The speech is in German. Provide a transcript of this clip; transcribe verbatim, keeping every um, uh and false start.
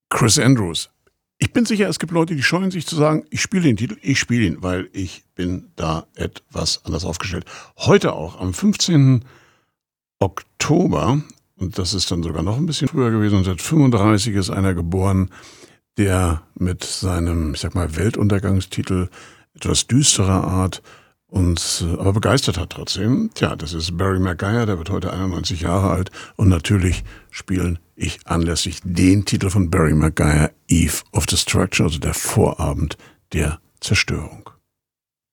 Chris Andrews. Ich bin sicher, es gibt Leute, die scheuen sich zu sagen, ich spiele den Titel, ich spiele ihn, weil ich bin da etwas anders aufgestellt. Heute auch, am fünfzehnten Oktober, und das ist dann sogar noch ein bisschen früher gewesen, neunzehnhundertfünfunddreißig ist einer geboren, der mit seinem, ich sag mal, Weltuntergangstitel etwas düsterer Art uns äh, aber begeistert hat trotzdem. Tja, das ist Barry McGuire, der wird heute einundneunzig Jahre alt und natürlich spielen ich anlässlich den Titel von Barry McGuire Eve of Destruction, also der Vorabend der Zerstörung.